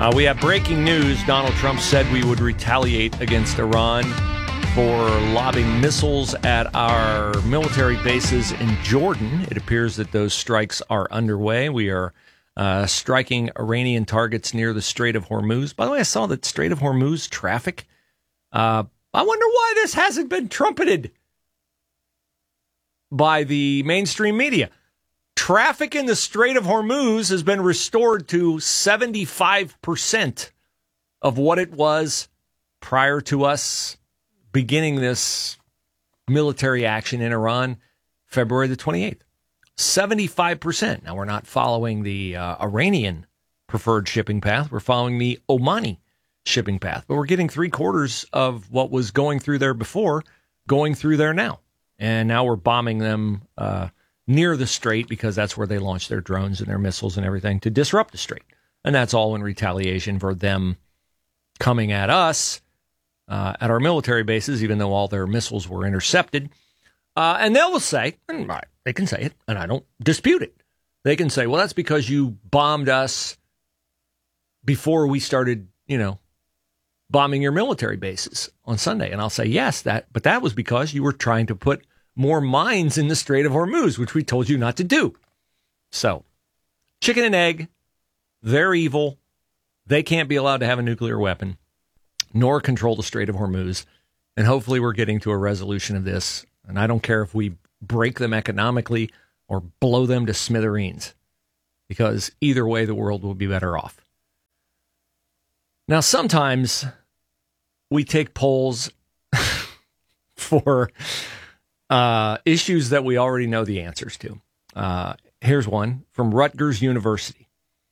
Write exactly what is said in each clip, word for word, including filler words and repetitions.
Uh, we have breaking news. Donald Trump said we would retaliate against Iran for lobbing missiles at our military bases in Jordan. It appears that those strikes are underway. We are uh, striking Iranian targets near the Strait of Hormuz. By the way, I saw that Strait of Hormuz traffic. Uh, I wonder why this hasn't been trumpeted by the mainstream media. Traffic in the Strait of Hormuz has been restored to seventy-five percent of what it was prior to us beginning this military action in Iran February the twenty-eighth. seventy-five percent. Now, we're not following the uh, Iranian preferred shipping path. We're following the Omani shipping path. But we're getting three quarters of what was going through there before going through there now. And now we're bombing them uh, near the strait because that's where they launch their drones and their missiles and everything to disrupt the strait. And that's all in retaliation for them coming at us uh, at our military bases, even though all their missiles were intercepted. Uh, and they will say, and they can say it, and I don't dispute it. They can say, well, that's because you bombed us before we started, you know, bombing your military bases on Sunday. And I'll say, yes, that, but that was because you were trying to put more mines in the Strait of Hormuz, which we told you not to do. So, chicken and egg, they're evil. They can't be allowed to have a nuclear weapon, nor control the Strait of Hormuz. And hopefully we're getting to a resolution of this. And I don't care if we break them economically or blow them to smithereens, because either way, the world will be better off. Now, sometimes we take polls for uh, issues that we already know the answers to. Uh, here's one from Rutgers University.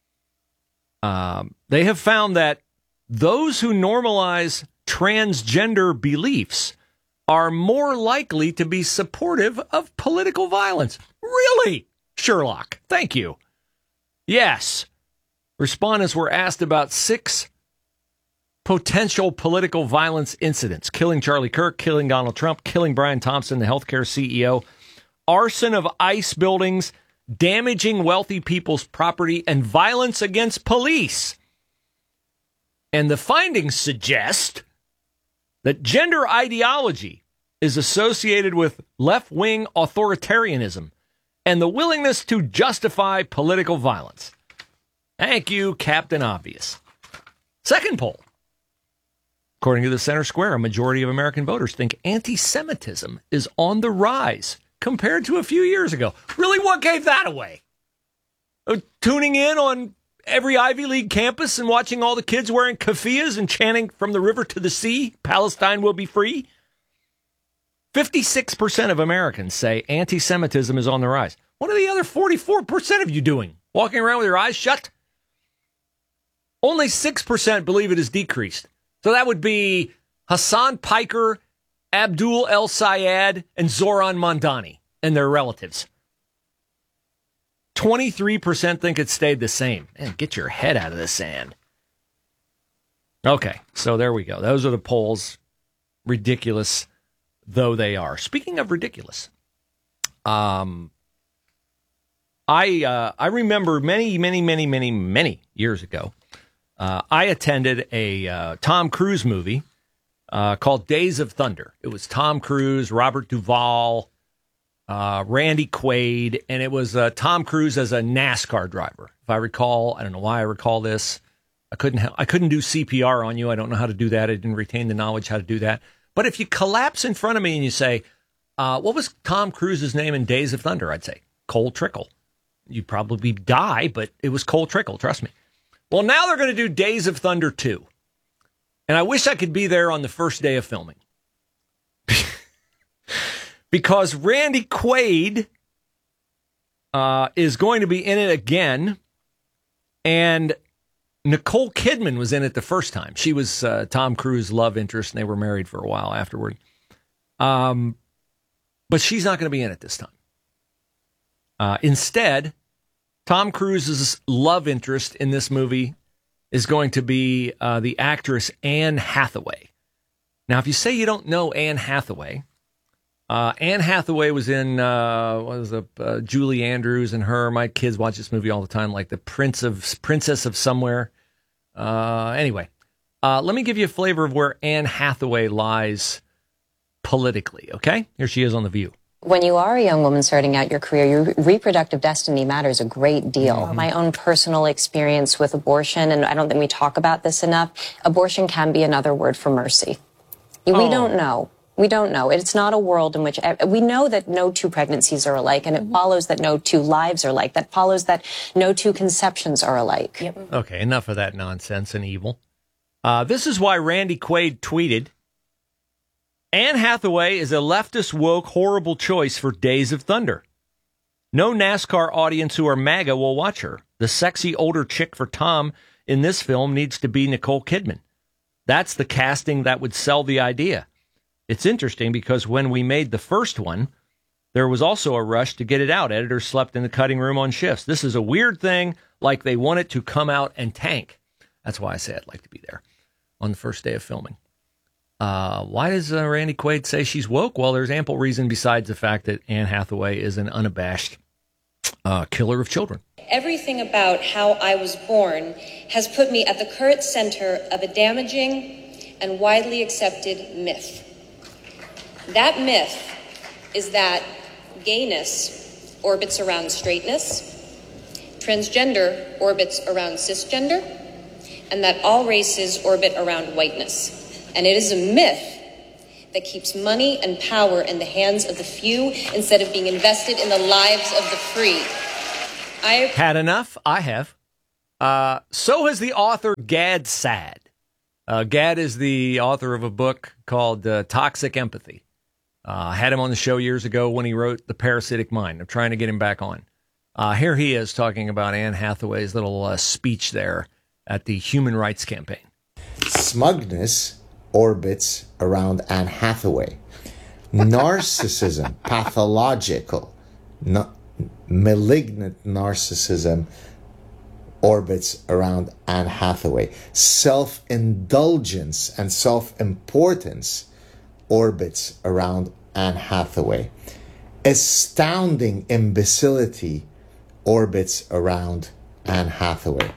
Um, they have found that those who normalize transgender beliefs are more likely to be supportive of political violence. Really? Sherlock, thank you. Yes. Respondents were asked about six potential political violence incidents: killing Charlie Kirk, killing Donald Trump, killing Brian Thompson, the healthcare C E O, arson of ICE buildings, damaging wealthy people's property, and violence against police. And the findings suggest that gender ideology is associated with left-wing authoritarianism and the willingness to justify political violence. Thank you, Captain Obvious. Second poll. According to the Center Square, a majority of American voters think anti-Semitism is on the rise compared to a few years ago. Really, what gave that away? Uh, tuning in on every Ivy League campus and watching all the kids wearing keffiyehs and chanting from the river to the sea, Palestine will be free? fifty-six percent of Americans say anti-Semitism is on the rise. What are the other forty-four percent of you doing? Walking around with your eyes shut? Only six percent believe it has decreased. So that would be Hassan Piker, Abdul El Sayed, and Zoran Mondani and their relatives. twenty-three percent think it stayed the same. Man, get your head out of the sand. Okay, so there we go. Those are the polls, ridiculous though they are. Speaking of ridiculous, um, I uh, I remember many, many, many, many, many years ago, uh, I attended a uh, Tom Cruise movie uh, called Days of Thunder. It was Tom Cruise, Robert Duvall, uh, Randy Quaid, and it was uh, Tom Cruise as a NASCAR driver. If I recall, I don't know why I recall this. I couldn't ha- I couldn't do C P R on you. I don't know how to do that. I didn't retain the knowledge how to do that. But if you collapse in front of me and you say, uh, what was Tom Cruise's name in Days of Thunder? I'd say Cole Trickle. You'd probably die, but it was Cole Trickle, trust me. Well, now they're going to do Days of Thunder two. And I wish I could be there on the first day of filming. Because Randy Quaid uh, is going to be in it again. And Nicole Kidman was in it the first time. She was uh, Tom Cruise's love interest, and they were married for a while afterward. Um, but she's not going to be in it this time. Uh, instead, Tom Cruise's love interest in this movie is going to be uh, the actress Anne Hathaway. Now, if you say you don't know Anne Hathaway, uh, Anne Hathaway was in uh, what was it, uh, Julie Andrews and her. My kids watch this movie all the time, like the Prince of Princess of Somewhere. Uh, anyway, uh, let me give you a flavor of where Anne Hathaway lies politically, okay? Here she is on The View. When you are a young woman starting out your career, your reproductive destiny matters a great deal. Mm-hmm. My own personal experience with abortion, and I don't think we talk about this enough, abortion can be another word for mercy. We oh. don't know. We don't know. It's not a world in which we know that no two pregnancies are alike, and it follows that no two lives are alike. That follows that no two conceptions are alike. Yep. Okay, enough of that nonsense and evil. Uh, this is why Randy Quaid tweeted, Anne Hathaway is a leftist, woke, horrible choice for Days of Thunder. No NASCAR audience who are MAGA will watch her. The sexy older chick for Tom in this film needs to be Nicole Kidman. That's the casting that would sell the idea. It's interesting because when we made the first one, there was also a rush to get it out. Editors slept in the cutting room on shifts. This is a weird thing, like they want it to come out and tank. That's why I say I'd like to be there on the first day of filming. Uh, why does uh, Randy Quaid say she's woke? Well, there's ample reason besides the fact that Anne Hathaway is an unabashed uh, killer of children. Everything about how I was born has put me at the current center of a damaging and widely accepted myth. That myth is that gayness orbits around straightness, transgender orbits around cisgender, and that all races orbit around whiteness. And it is a myth that keeps money and power in the hands of the few instead of being invested in the lives of the free. I had enough. I have. Uh, so has the author Gad Saad. Uh, Gad is the author of a book called uh, Toxic Empathy. Uh, I had him on the show years ago when he wrote The Parasitic Mind. I'm trying to get him back on. Uh, here he is talking about Anne Hathaway's little uh, speech there at the Human Rights Campaign. Smugness orbits around Anne Hathaway. Narcissism, pathological, no, malignant narcissism orbits around Anne Hathaway. Self-indulgence and self-importance orbits around Anne Hathaway. Astounding imbecility orbits around Anne Hathaway.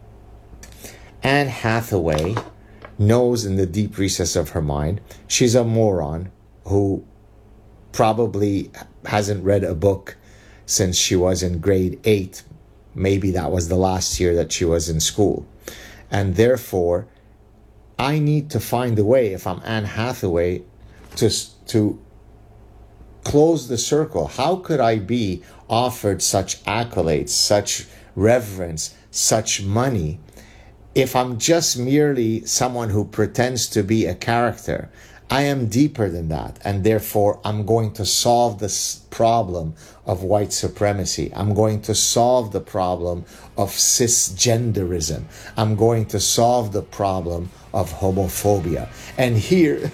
Anne Hathaway knows in the deep recess of her mind she's a moron who probably hasn't read a book since she was in grade eight. Maybe that was the last year that she was in school. And therefore, I need to find a way, if I'm Anne Hathaway, to, to close the circle. How could I be offered such accolades, such reverence, such money, if I'm just merely someone who pretends to be a character? I am deeper than that, and therefore I'm going to solve this problem of white supremacy. I'm going to solve the problem of cisgenderism. I'm going to solve the problem of homophobia. And here,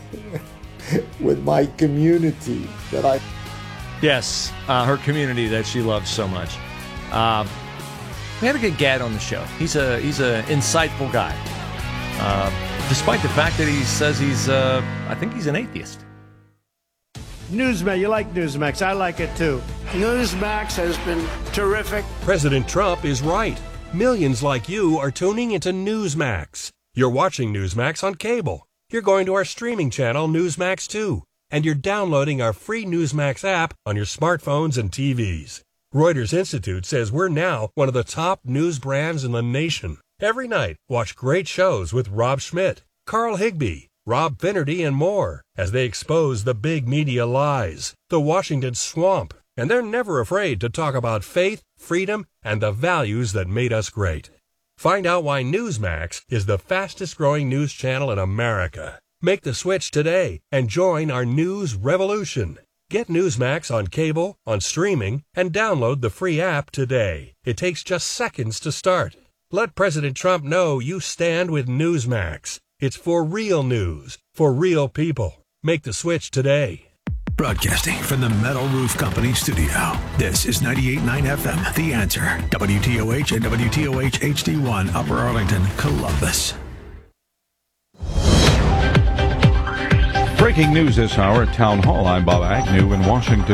with my community that I... Yes, uh, her community that she loves so much. Uh, we had to get Gad on the show. He's a he's an insightful guy. Uh, despite the fact that he says he's, uh, I think he's an atheist. Newsmax, you like Newsmax. I like it too. Newsmax has been terrific. President Trump is right. Millions like you are tuning into Newsmax. You're watching Newsmax on cable. You're going to our streaming channel, Newsmax two. And you're downloading our free Newsmax app on your smartphones and T Vs. Reuters Institute says we're now one of the top news brands in the nation. Every night, watch great shows with Rob Schmidt, Carl Higbie, Rob Finnerty, and more as they expose the big media lies, the Washington swamp, and they're never afraid to talk about faith, freedom, and the values that made us great. Find out why Newsmax is the fastest-growing news channel in America. Make the switch today and join our news revolution. Get Newsmax on cable, on streaming, and download the free app today. It takes just seconds to start. Let President Trump know you stand with Newsmax. It's for real news, for real people. Make the switch today. Broadcasting from the Metal Roof Company studio. This is ninety-eight point nine F M, The Answer. W T O H and W T O H H D one, Upper Arlington, Columbus. Breaking news this hour at Town Hall. I'm Bob Agnew in Washington.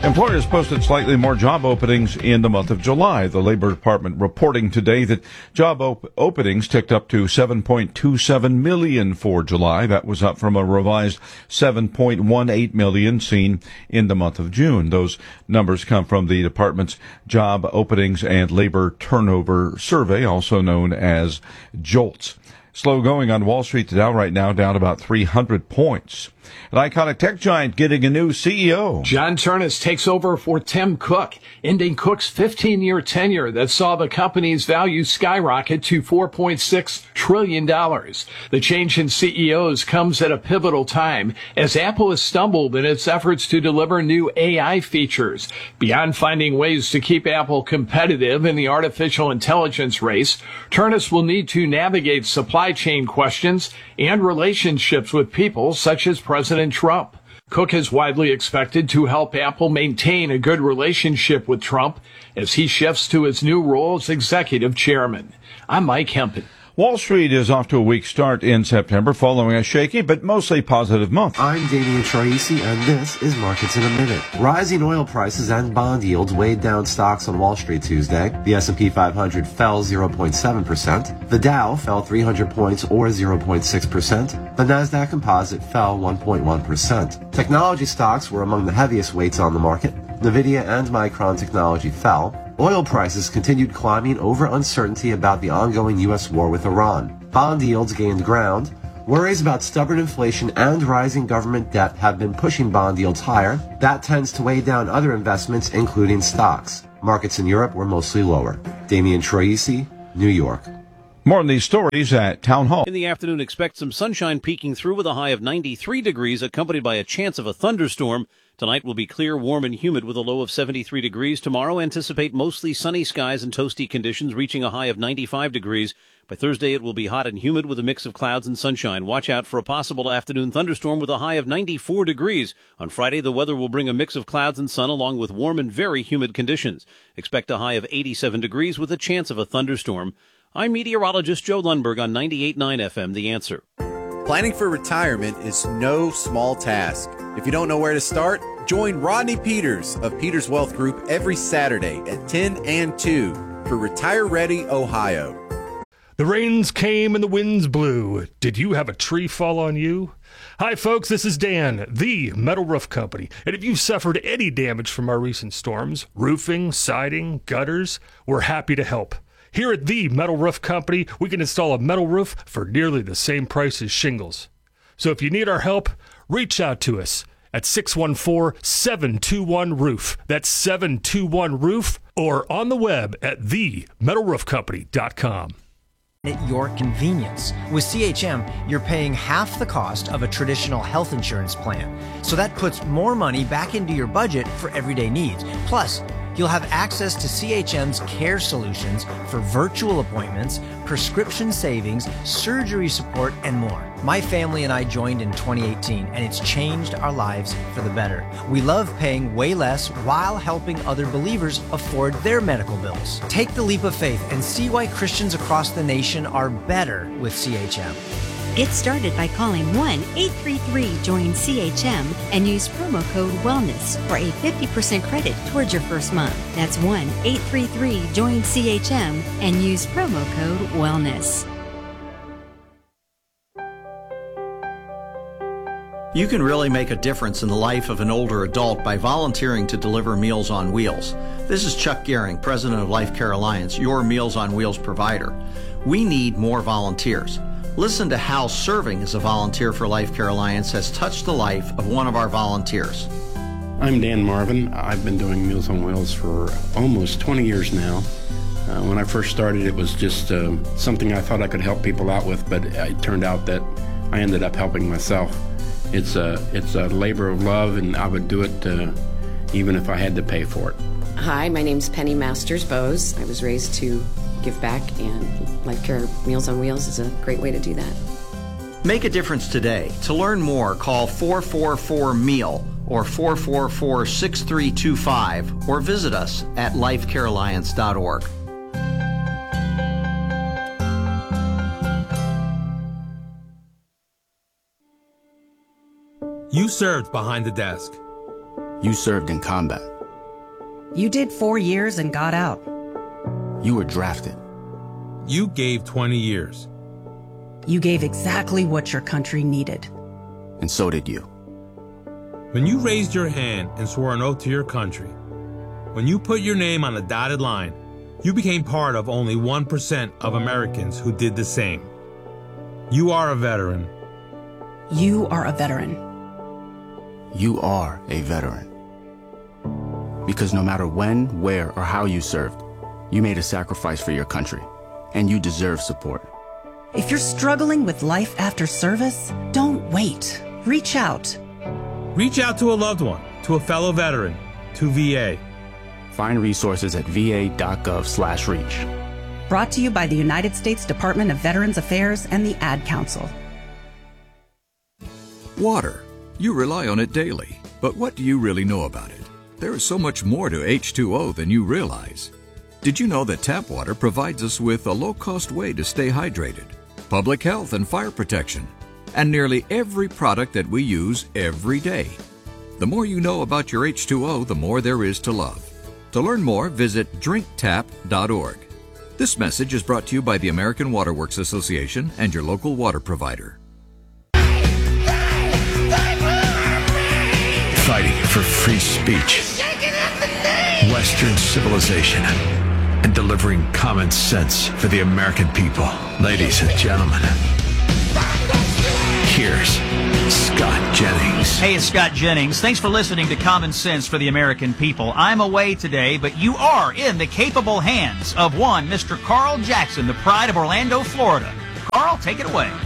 Employers posted slightly more job openings in the month of July. The Labor Department reporting today that job op- openings ticked up to seven point two seven million for July. That was up from a revised seven point one eight million seen in the month of June. Those numbers come from the department's Job Openings and Labor Turnover Survey, also known as JOLTS. Slow going on Wall Street. The Dow right now down about three hundred points. An iconic tech giant getting a new C E O. John Ternus takes over for Tim Cook, ending Cook's fifteen-year tenure that saw the company's value skyrocket to four point six trillion dollars. The change in C E Os comes at a pivotal time as Apple has stumbled in its efforts to deliver new A I features. Beyond finding ways to keep Apple competitive in the artificial intelligence race, Ternus will need to navigate supply chain questions and relationships with people such as President Trump. Cook is widely expected to help Apple maintain a good relationship with Trump as he shifts to his new role as executive chairman. I'm Mike Hempen. Wall Street is off to a weak start in September following a shaky but mostly positive month. I'm Damian Troisi, and this is Markets in a Minute. Rising oil prices and bond yields weighed down stocks on Wall Street Tuesday. The S and P five hundred fell zero point seven percent. The Dow fell three hundred points or zero point six percent. The Nasdaq Composite fell one point one percent. Technology stocks were among the heaviest weights on the market. Nvidia and Micron Technology fell. Oil prices continued climbing over uncertainty about the ongoing U S war with Iran. Bond yields gained ground. Worries about stubborn inflation and rising government debt have been pushing bond yields higher. That tends to weigh down other investments, including stocks. Markets in Europe were mostly lower. Damian Troisi, New York. More on these stories at Town Hall. In the afternoon, expect some sunshine peeking through with a high of ninety-three degrees, accompanied by a chance of a thunderstorm. Tonight will be clear, warm, and humid with a low of seventy-three degrees. Tomorrow, anticipate mostly sunny skies and toasty conditions, reaching a high of ninety-five degrees. By Thursday, it will be hot and humid with a mix of clouds and sunshine. Watch out for a possible afternoon thunderstorm with a high of ninety-four degrees. On Friday, the weather will bring a mix of clouds and sun along with warm and very humid conditions. Expect a high of eighty-seven degrees with a chance of a thunderstorm. I'm meteorologist Joe Lundberg on ninety-eight point nine F M, The Answer. Planning for retirement is no small task. If you don't know where to start, join Rodney Peters of Peters Wealth Group every Saturday at ten and two for Retire Ready Ohio. The rains came and the winds blew. Did you have a tree fall on you? Hi, folks, this is Dan, the Metal Roof Company. And if you've suffered any damage from our recent storms, roofing, siding, gutters, we're happy to help. Here at the Metal Roof Company, we can install a metal roof for nearly the same price as shingles. So if you need our help, reach out to us at six one four, seven two one, roof. That's seven two one, roof, or on the web at the metal roof company dot com. At your convenience. With C H M, you're paying half the cost of a traditional health insurance plan. So that puts more money back into your budget for everyday needs. Plus, you'll have access to C H M's care solutions for virtual appointments, prescription savings, surgery support, and more. My family and I joined in twenty eighteen, and it's changed our lives for the better. We love paying way less while helping other believers afford their medical bills. Take the leap of faith and see why Christians across the nation are better with C H M. Get started by calling one eight three three join C H M and use promo code WELLNESS for a fifty percent credit towards your first month. That's one eight three three join C H M and use promo code WELLNESS. You can really make a difference in the life of an older adult by volunteering to deliver Meals on Wheels. This is Chuck Gehring, president of Life Care Alliance, your Meals on Wheels provider. We need more volunteers. Listen to how serving as a volunteer for Life Care Alliance has touched the life of one of our volunteers. I'm Dan Marvin. I've been doing Meals on Wheels for almost twenty years now. Uh, when I first started, it was just uh, something I thought I could help people out with, but it turned out that I ended up helping myself. It's a, it's a labor of love, and I would do it uh, even if I had to pay for it. Hi, my name's Penny Masters Bose. I was raised to give back, and Life Care Meals on Wheels is a great way to do that. Make a difference today. To learn more, call four four four, M E A L or four four four, six three two five or visit us at life care alliance dot org. You served behind the desk. You served in combat. You did four years and got out. You were drafted. You gave twenty years. You gave exactly what your country needed. And so did you. When you raised your hand and swore an oath to your country, when you put your name on a dotted line, you became part of only one percent of Americans who did the same. You are a veteran. You are a veteran. You are a veteran. Because no matter when, where, or how you served, you made a sacrifice for your country, and you deserve support. If you're struggling with life after service, don't wait. Reach out. Reach out to a loved one, to a fellow veteran, to V A. Find resources at va.gov slash reach. Brought to you by the United States Department of Veterans Affairs and the Ad Council. Water. You rely on it daily, but what do you really know about it? There is so much more to H two O than you realize. Did you know that tap water provides us with a low-cost way to stay hydrated, public health and fire protection, and nearly every product that we use every day? The more you know about your H two O, the more there is to love. To learn more, visit drink tap dot org. This message is brought to you by the American Water Works Association and your local water provider. Fighting for free speech, Western civilization, and delivering common sense for the American people. Ladies and gentlemen, here's Scott Jennings. Hey, it's Scott Jennings. Thanks for listening to Common Sense for the American People. I'm away today, but you are in the capable hands of one Mister Carl Jackson, the pride of Orlando, Florida. Carl, take it away.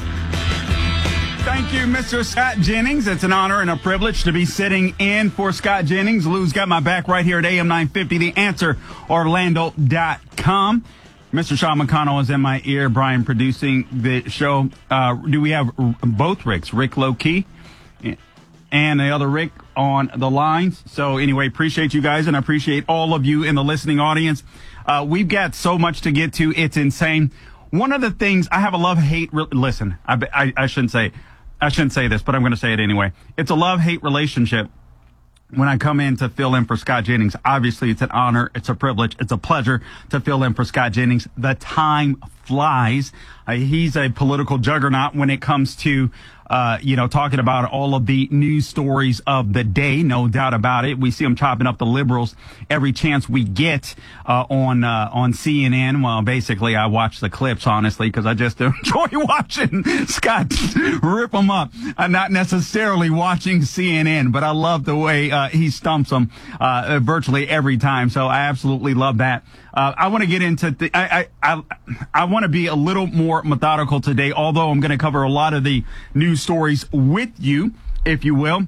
Thank you, Mister Scott Jennings. It's an honor and a privilege to be sitting in for Scott Jennings. Lou's got my back right here at A M nine fifty, The Answer, Orlando dot com. Mister Sean McConnell is in my ear. Brian producing the show. Uh, do we have both Ricks, Rick Low-Key and the other Rick on the lines? So anyway, appreciate you guys, and I appreciate all of you in the listening audience. Uh, we've got so much to get to. It's insane. One of the things, I have a love-hate, re- listen, I, I, I shouldn't say, I shouldn't say this, but I'm going to say it anyway. It's a love-hate relationship when I come in to fill in for Scott Jennings. Obviously, it's an honor, it's a privilege, it's a pleasure to fill in for Scott Jennings. The time flies. Uh, he's a political juggernaut when it comes to Uh, you know, talking about all of the news stories of the day, no doubt about it. We see him chopping up the liberals every chance we get uh, on uh, on C N N. Well, basically, I watch the clips, honestly, because I just enjoy watching Scott rip them up. I'm not necessarily watching C N N, but I love the way uh, he stumps them uh, virtually every time. So I absolutely love that. Uh, I want to get into the, I, I, I, I want to be a little more methodical today, although I'm going to cover a lot of the news stories with you, if you will.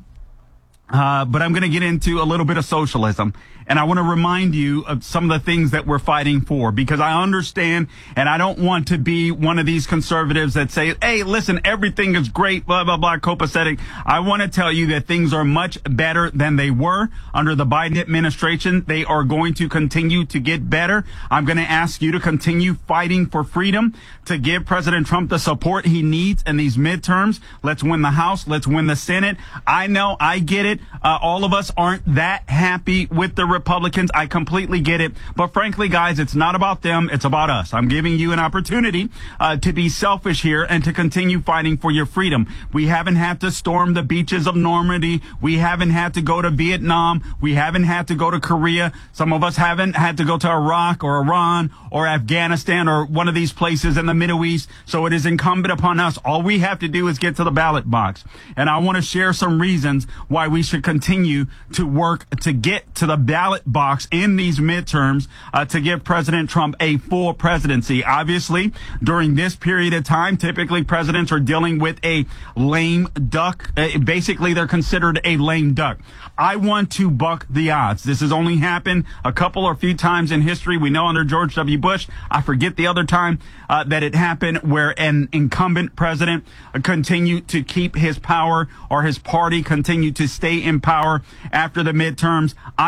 Uh, but I'm going to get into a little bit of socialism. And I want to remind you of some of the things that we're fighting for, because I understand, and I don't want to be one of these conservatives that say, hey, listen, everything is great, blah, blah, blah, copacetic. I want to tell you that things are much better than they were under the Biden administration. They are going to continue to get better. I'm going to ask you to continue fighting for freedom, to give President Trump the support he needs in these midterms. Let's win the House. Let's win the Senate. I know, I get it. Uh, all of us aren't that happy with the Republicans. I completely get it. But frankly, guys, it's not about them. It's about us. I'm giving you an opportunity uh, to be selfish here and to continue fighting for your freedom. We haven't had to storm the beaches of Normandy. We haven't had to go to Vietnam. We haven't had to go to Korea. Some of us haven't had to go to Iraq or Iran or Afghanistan or one of these places in the Middle East. So it is incumbent upon us. All we have to do is get to the ballot box. And I want to share some reasons why we should continue to work to get to the ballot box in these midterms uh, to give President Trump a full presidency. Obviously, during this period of time, typically presidents are dealing with a lame duck. Uh, basically, they're considered a lame duck. I want to buck the odds. This has only happened a couple or few times in history. We know under George W. Bush, I forget the other time uh, that it happened, where an incumbent president uh, continued to keep his power, or his party continued to stay in power after the midterms. I'm asking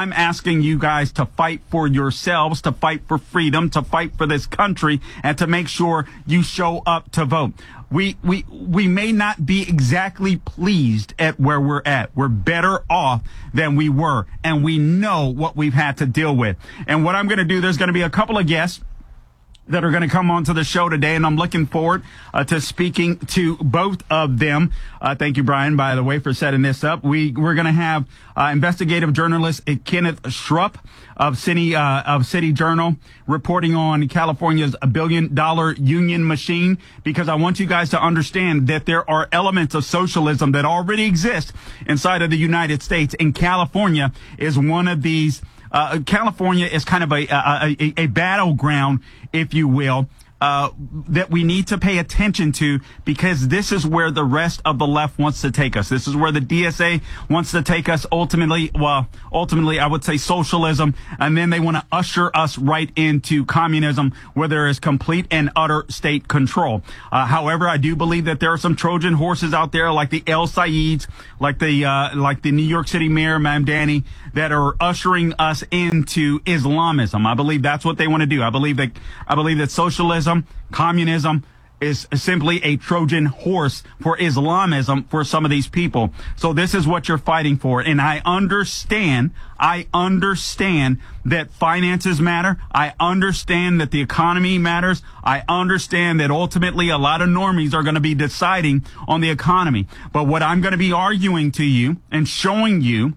asking you guys to fight for yourselves, to fight for freedom, to fight for this country, and to make sure you show up to vote. We, we, we may not be exactly pleased at where we're at. We're better off than we were, and we know what we've had to deal with. And what I'm going to do, there's going to be a couple of guests that are going to come onto the show today, and I'm looking forward uh, to speaking to both of them. Uh, thank you, Brian, by the way, for setting this up. We, we're going to have uh, investigative journalist Kenneth Schrupp of City, uh, of City Journal reporting on California's billion dollar union machine, because I want you guys to understand that there are elements of socialism that already exist inside of the United States, and California is one of these. Uh, California is kind of a, a, a, a battleground, if you will, uh, that we need to pay attention to, because this is where the rest of the left wants to take us. This is where the D S A wants to take us ultimately. Well, ultimately, I would say socialism, and then they want to usher us right into communism, where there is complete and utter state control. Uh, however, I do believe that there are some Trojan horses out there, like the El Sayeds, like the uh, like the New York City Mayor Mamdani, that are ushering us into Islamism. I believe that's what they want to do. I believe that I believe that socialism, communism is simply a Trojan horse for Islamism for some of these people. So this is what you're fighting for. And I understand, I understand that finances matter. I understand that the economy matters. I understand that ultimately a lot of normies are going to be deciding on the economy. But what I'm going to be arguing to you and showing you,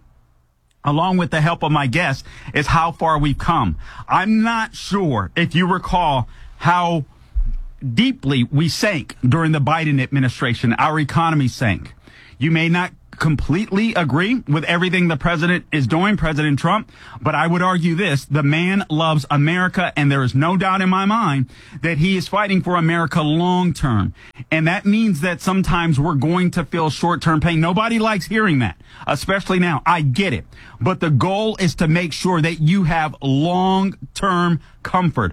along with the help of my guests, is how far we've come. I'm not sure if you recall how deeply we sank during the Biden administration. Our economy sank. You may not completely agree with everything the president is doing, President Trump, but I would argue this: the man loves America, and there is no doubt in my mind that he is fighting for America long term. And that means that sometimes we're going to feel short-term pain. Nobody likes hearing that, especially now. I get it. But the goal is to make sure that you have long-term comfort,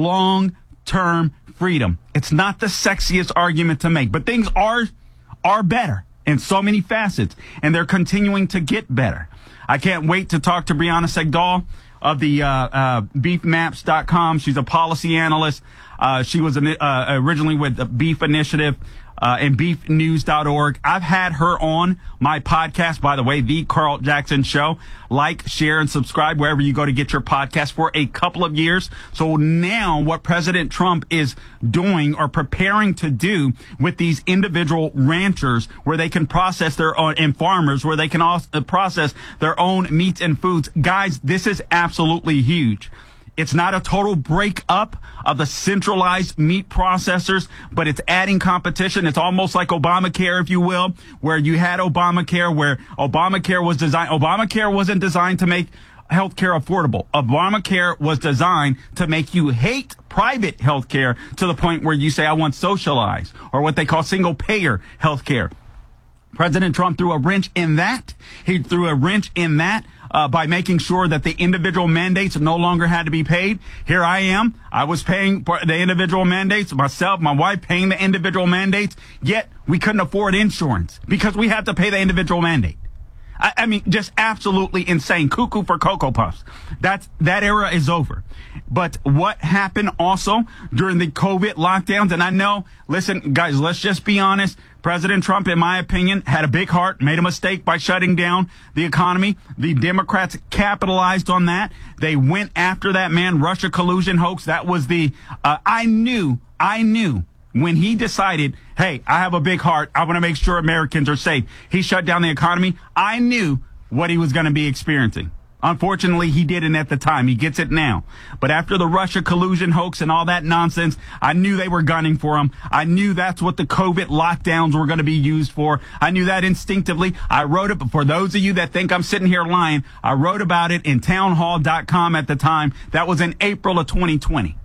long-term freedom. It's not the sexiest argument to make, but things are are better in so many facets, and they're continuing to get better. I can't wait to talk to Brianna Segdal of the uh, uh, beef maps dot com. She's a policy analyst. Uh, she was uh, originally with the Beef Initiative uh, and beef news dot org. I've had her on my podcast, by the way, The Carl Jackson Show. Like, share, and subscribe wherever you go to get your podcast for a couple of years. So now what President Trump is doing or preparing to do with these individual ranchers, where they can process their own, and farmers, where they can also process their own meats and foods. Guys, this is absolutely huge. It's not a total breakup of the centralized meat processors, but it's adding competition. It's almost like Obamacare, if you will, where you had Obamacare, where Obamacare was designed. Obamacare wasn't designed to make healthcare affordable. Obamacare was designed to make you hate private healthcare to the point where you say, I want socialized, or what they call single payer healthcare. President Trump threw a wrench in that. He threw a wrench in that uh, by making sure that the individual mandates no longer had to be paid. Here I am. I was paying for the individual mandates, myself, my wife paying the individual mandates, yet we couldn't afford insurance because we had to pay the individual mandate. I, I mean, just absolutely insane. Cuckoo for Cocoa Puffs. That's, that era is over. But what happened also during the COVID lockdowns, and I know, listen, guys, let's just be honest. President Trump, in my opinion, had a big heart, made a mistake by shutting down the economy. The Democrats capitalized on that. They went after that man, Russia collusion hoax. That was the, uh, I knew, I knew when he decided, hey, I have a big heart, I want to make sure Americans are safe. He shut down the economy. I knew what he was going to be experiencing. Unfortunately, he didn't at the time. He gets it now. But after the Russia collusion hoax and all that nonsense, I knew they were gunning for him. I knew that's what the COVID lockdowns were going to be used for. I knew that instinctively. I wrote it. But for those of you that think I'm sitting here lying, I wrote about it in townhall dot com at the time. That was in April of twenty twenty.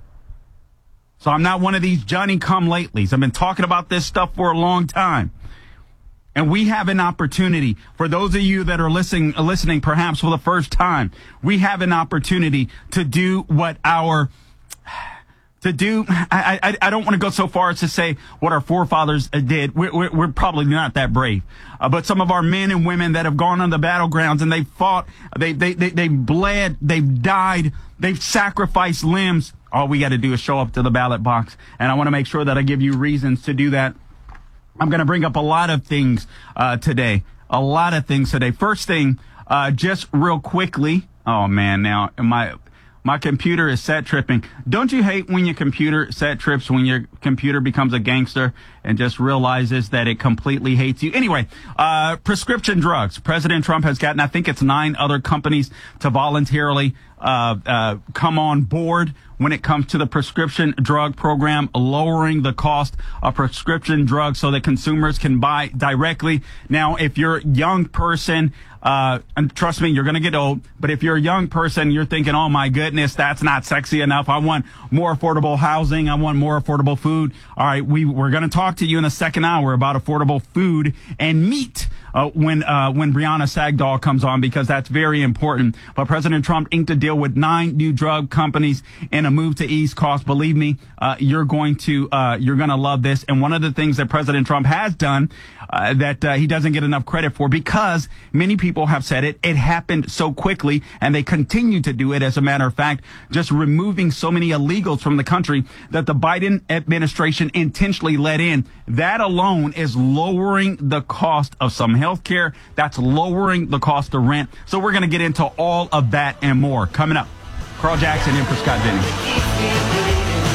So I'm not one of these Johnny-come-latelys. I've been talking about this stuff for a long time. And we have an opportunity, for those of you that are listening, listening perhaps for the first time, we have an opportunity to do what our to do. I, I, I don't want to go so far as to say what our forefathers did. We're, we're, we're probably not that brave. Uh, but some of our men and women that have gone on the battlegrounds and they fought, they, they, they, they bled, they've died, they've sacrificed limbs. All we got to do is show up to the ballot box. And I want to make sure that I give you reasons to do that. I'm going to bring up a lot of things uh, today. A lot of things today. First thing, uh, just real quickly. Oh, man, now my my computer is set tripping. Don't you hate when your computer set trips, when your computer becomes a gangster and just realizes that it completely hates you? Anyway, uh, prescription drugs. President Trump has gotten, I think it's nine other companies to voluntarily uh, uh, come on board when it comes to the prescription drug program, lowering the cost of prescription drugs so that consumers can buy directly. Now, if you're a young person, uh, and trust me, you're going to get old, but if you're a young person, you're thinking, oh my goodness, that's not sexy enough. I want more affordable housing. I want more affordable food. All right, we, we're going to talk to you in the second hour about affordable food and meat. Uh, when uh, when Brianna Sagdahl comes on, because that's very important. But President Trump inked a deal with nine new drug companies in a move to ease costs. Believe me, uh, you're going to uh, you're going to love this. And one of the things that President Trump has done uh, that uh, he doesn't get enough credit for, because many people have said it, it happened so quickly, and they continue to do it. As a matter of fact, just removing so many illegals from the country that the Biden administration intentionally let in. That alone is lowering the cost of some health care. That's lowering the cost of rent. So we're going to get into all of that and more coming up. Carl Jackson in for Scott Jennings.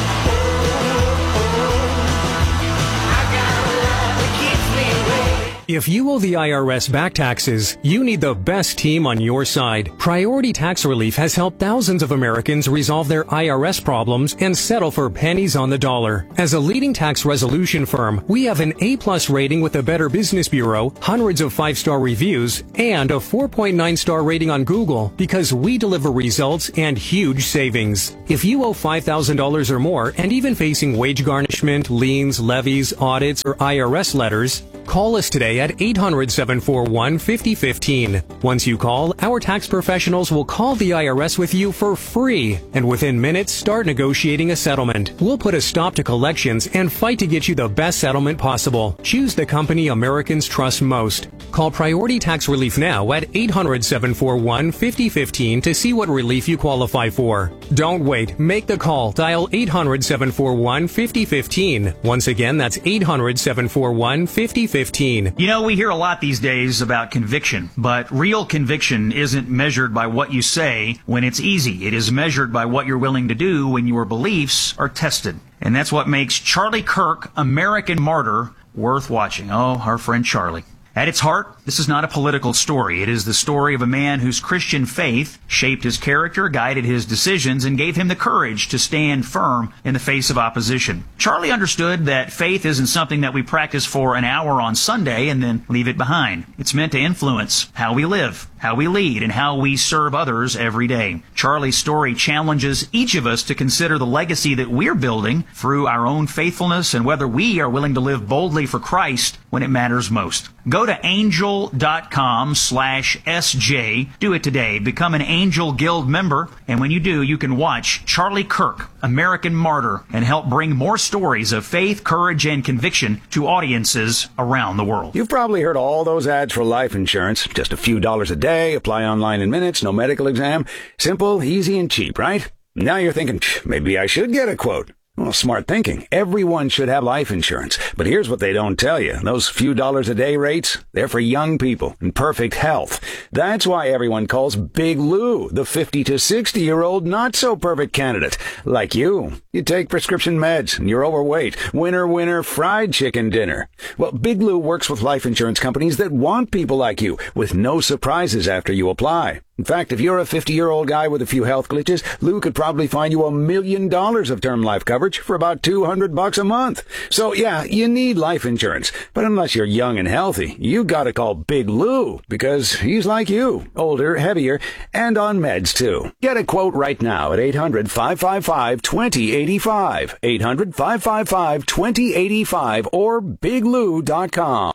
If you owe the I R S back taxes, you need the best team on your side. Priority Tax Relief has helped thousands of Americans resolve their I R S problems and settle for pennies on the dollar. As a leading tax resolution firm, we have an A-plus rating with the Better Business Bureau, hundreds of five-star reviews, and a four point nine star rating on Google because we deliver results and huge savings. If you owe five thousand dollars or more and even facing wage garnishment, liens, levies, audits, or I R S letters, call us today at eight hundred, seven four one, five oh one five. Once you call, our tax professionals will call the I R S with you for free, and within minutes start negotiating a settlement. We'll put a stop to collections and fight to get you the best settlement possible. Choose the company Americans trust most. Call Priority Tax Relief now at eight hundred, seven four one, five oh one five to see what relief you qualify for. Don't wait. Make the call. Dial eight hundred, seven four one, five oh one five. Once again, that's eight hundred, seven four one, five oh one five. You know, we hear a lot these days about conviction, but real conviction isn't measured by what you say when it's easy. It is measured by what you're willing to do when your beliefs are tested. And that's what makes Charlie Kirk, American Martyr, worth watching. Oh, our friend Charlie. At its heart, this is not a political story. It is the story of a man whose Christian faith shaped his character, guided his decisions, and gave him the courage to stand firm in the face of opposition. Charlie understood that faith isn't something that we practice for an hour on Sunday and then leave it behind. It's meant to influence how we live, how we lead, and how we serve others every day. Charlie's story challenges each of us to consider the legacy that we're building through our own faithfulness and whether we are willing to live boldly for Christ when it matters most. Go to angel.com slash SJ. Do it today. Become an Angel Guild member. And when you do, you can watch Charlie Kirk, American Martyr, and help bring more stories of faith, courage, and conviction to audiences around the world. You've probably heard all those ads for life insurance. Just a few dollars a day, apply online in minutes, no medical exam. Simple, easy, and cheap, right? Now you're thinking, maybe I should get a quote. Well, smart thinking. Everyone should have life insurance. But here's what they don't tell you. Those few dollars a day rates, they're for young people in perfect health. That's why everyone calls Big Lou the fifty to sixty year old not so perfect candidate. Like you. You take prescription meds and you're overweight. Winner, winner, fried chicken dinner. Well, Big Lou works with life insurance companies that want people like you with no surprises after you apply. In fact, if you're a fifty-year-old guy with a few health glitches, Lou could probably find you a million dollars of term life coverage for about two hundred bucks a month. So yeah, you need life insurance. But unless you're young and healthy, you gotta call Big Lou because he's like you, older, heavier, and on meds too. Get a quote right now at eight hundred, five five five, two oh eight five, eight hundred, five five five, two oh eight five, or big lou dot com.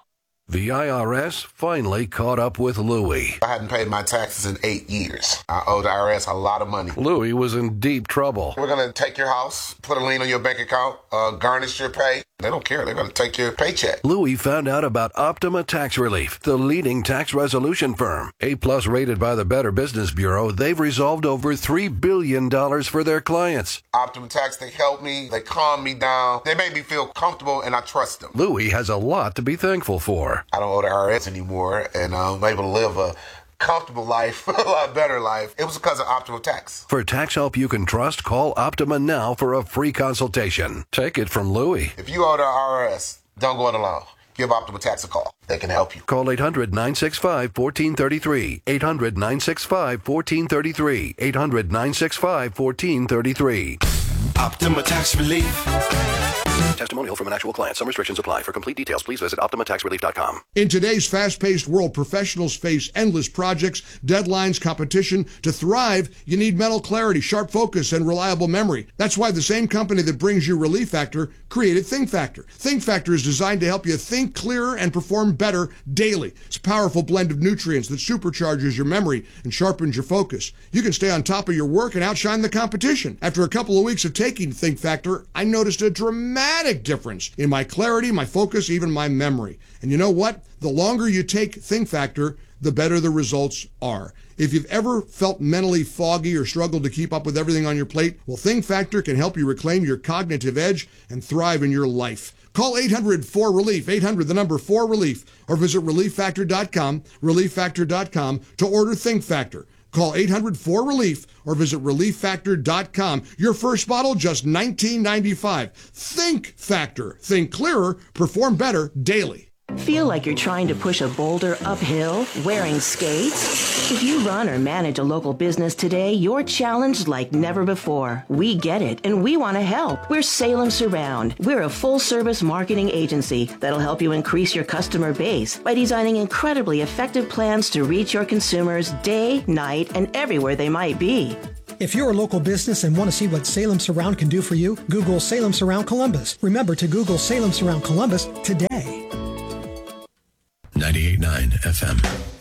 The I R S finally caught up with Louie. I hadn't paid my taxes in eight years. I owe the I R S a lot of money. Louie was in deep trouble. We're going to take your house, put a lien on your bank account, uh, garnish your pay. They don't care. They're going to take your paycheck. Louie found out about Optima Tax Relief, the leading tax resolution firm. A-plus rated by the Better Business Bureau, they've resolved over three billion dollars for their clients. Optima Tax, they help me. They calm me down. They make me feel comfortable, and I trust them. Louie has a lot to be thankful for. I don't owe the I R S anymore, and I'm able to live a comfortable life, a lot better life. It was because of Optima Tax. For tax help you can trust, call Optima now for a free consultation. Take it from Louie. If you owe the I R S, don't go it alone. Give Optima Tax a call. They can help you. Call eight hundred, nine six five, one four three three. eight hundred, nine six five, one four three three. eight hundred, nine six five, one four three three. Optima Tax Relief. Testimonial from an actual client. Some restrictions apply. For complete details, please visit Optima Tax Relief dot com. In today's fast-paced world, professionals face endless projects, deadlines, competition. To thrive, you need mental clarity, sharp focus, and reliable memory. That's why the same company that brings you Relief Factor created Think Factor. Think Factor is designed to help you think clearer and perform better daily. It's a powerful blend of nutrients that supercharges your memory and sharpens your focus. You can stay on top of your work and outshine the competition. After a couple of weeks of taking Think Factor, I noticed a dramatic difference in my clarity, my focus, even my memory. And you know what? The longer you take Think Factor, the better the results are. If you've ever felt mentally foggy or struggled to keep up with everything on your plate, well, Think Factor can help you reclaim your cognitive edge and thrive in your life. Call eight hundred four relief, eight hundred the number four relief, or visit relief factor dot com, relief factor dot com to order Think Factor. Call eight hundred four relief or visit relief factor dot com. Your first bottle, just nineteen ninety-five. Think Factor. Think clearer, perform better daily. Feel like you're trying to push a boulder uphill wearing skates? If you run or manage a local business today, you're challenged like never before. We get it, and we want to help. We're Salem Surround. We're a full-service marketing agency that'll help you increase your customer base by designing incredibly effective plans to reach your consumers day, night, and everywhere they might be. If you're a local business and want to see what Salem Surround can do for you, Google Salem Surround Columbus. Remember to Google Salem Surround Columbus today. ninety-eight point nine F M.